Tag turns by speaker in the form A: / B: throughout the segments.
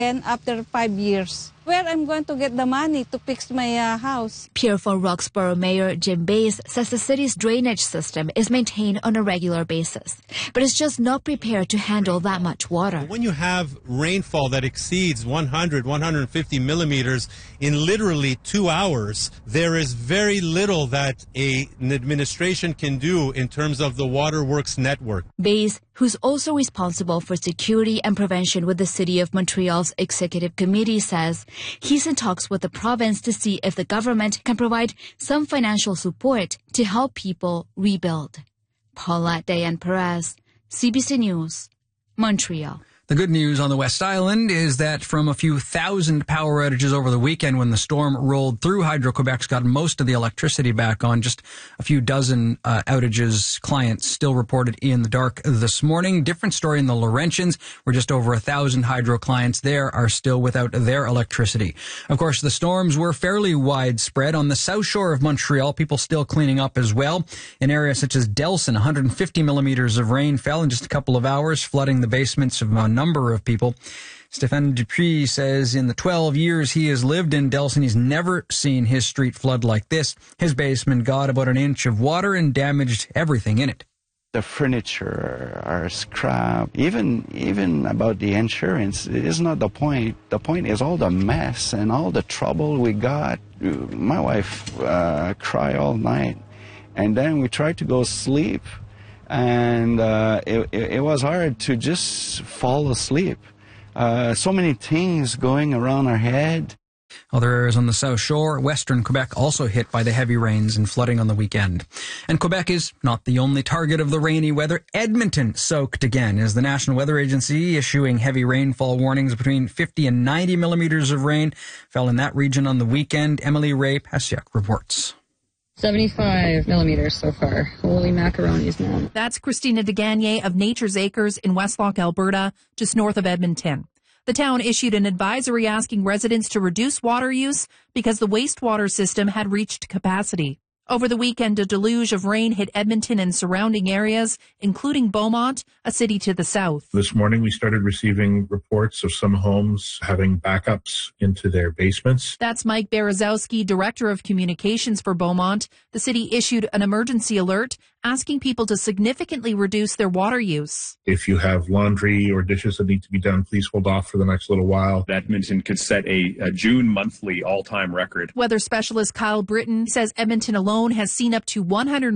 A: And after 5 years, where I'm going to get the money to fix my house?
B: Pierrefonds Roxborough Mayor Jim Bays says the city's drainage system is maintained on a regular basis, but it's just not prepared to handle that much water.
C: When you have rainfall that exceeds 100, 150 millimeters in literally 2 hours, there is very little that an administration can do in terms of the waterworks network.
B: Bays, who's also responsible for security and prevention with the City of Montreal's Executive Committee, says he's in talks with the province to see if the government can provide some financial support to help people rebuild. Paulette Diane Perez, CBC News, Montreal.
D: The good news on the West Island is that from a few thousand power outages over the weekend when the storm rolled through, Hydro-Quebec's got most of the electricity back on. Just a few dozen outages, clients still reported in the dark this morning. Different story in the Laurentians, where just over 1,000 hydro clients there are still without their electricity. Of course, the storms were fairly widespread. On the south shore of Montreal, people still cleaning up as well. In areas such as Delson, 150 millimeters of rain fell in just a couple of hours, flooding the basements of a number of people. Stéphane Dupuis says in the 12 years he has lived in Delson, he's never seen his street flood like this. His basement got about an inch of water and damaged everything in it.
E: The furniture, our scrap, even about the insurance, it is not the point. The point is all the mess and all the trouble we got. My wife cried all night, and then we tried to go sleep. And it was hard to just fall asleep. So many things going around our head.
D: Other areas on the South Shore, Western Quebec, also hit by the heavy rains and flooding on the weekend. And Quebec is not the only target of the rainy weather. Edmonton soaked again, as the National Weather Agency issuing heavy rainfall warnings between 50 and 90 millimeters of rain fell in that region on the weekend. Emily Ray Pasiuk reports.
F: 75 millimeters so far. Holy macaronis, man.
G: That's Christina DeGagne of Nature's Acres in Westlock, Alberta, just north of Edmonton. The town issued an advisory asking residents to reduce water use because the wastewater system had reached capacity. Over the weekend, a deluge of rain hit Edmonton and surrounding areas, including Beaumont, a city to the south.
H: This morning, we started receiving reports of some homes having backups into their basements.
G: That's Mike Berezowski, Director of Communications for Beaumont. The city issued an emergency alert asking people to significantly reduce their water use.
H: If you have laundry or dishes that need to be done, please hold off for the next little while.
I: Edmonton could set a June monthly all-time record.
G: Weather specialist Kyle Britton says Edmonton alone has seen up to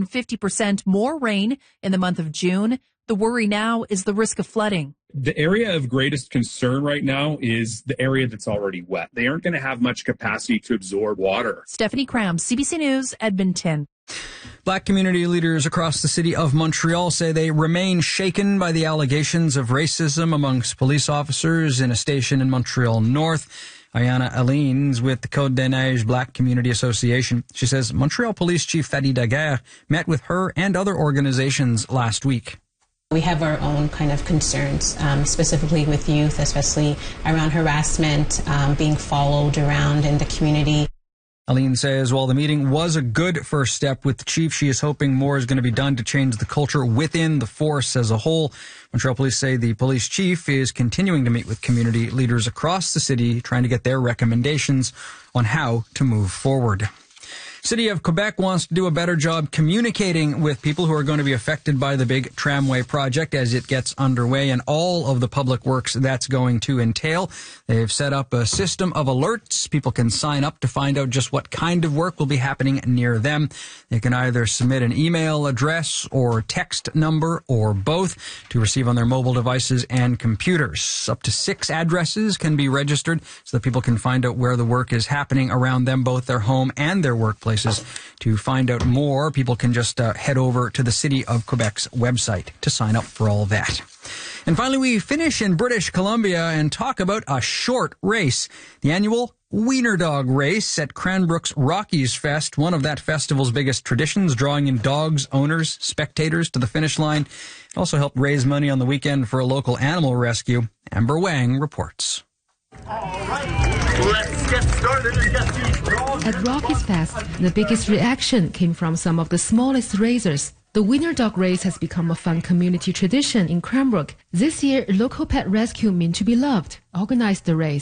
G: 150% more rain in the month of June. The worry now is the risk of flooding.
I: The area of greatest concern right now is the area that's already wet. They aren't going to have much capacity to absorb water.
G: Stephanie Cram, CBC News, Edmonton.
D: Black community leaders across the city of Montreal say they remain shaken by the allegations of racism amongst police officers in a station in Montreal North. Ayana Aleen's with the Côte des Neiges Black Community Association. She says Montreal Police Chief Thady Daguerre met with her and other organizations last week.
J: We have our own kind of concerns, specifically with youth, especially around harassment, being followed around in the community.
D: Aline says while the meeting was a good first step with the chief, she is hoping more is going to be done to change the culture within the force as a whole. Montreal Police say the police chief is continuing to meet with community leaders across the city, trying to get their recommendations on how to move forward. City of Quebec wants to do a better job communicating with people who are going to be affected by the big tramway project as it gets underway and all of the public works that's going to entail. They've set up a system of alerts. People can sign up to find out just what kind of work will be happening near them. They can either submit an email address or text number or both to receive on their mobile devices and computers. Up to 6 addresses can be registered so that people can find out where the work is happening around them, both their home and their workplace. To find out more, people can just head over to the City of Quebec's website to sign up for all that. And finally, we finish in British Columbia and talk about a short race, the annual Wiener Dog Race at Cranbrook's Rockies Fest, one of that festival's biggest traditions, drawing in dogs, owners, spectators to the finish line. It also helped raise money on the weekend for a local animal rescue. Amber Wang reports.
K: All right, let's get started and get these dogs.
L: At Rockies Fest, the biggest reaction came from some of the smallest racers. The Wiener Dog Race has become a fun community tradition in Cranbrook. This year, local pet rescue Mean to Be Loved organized the race.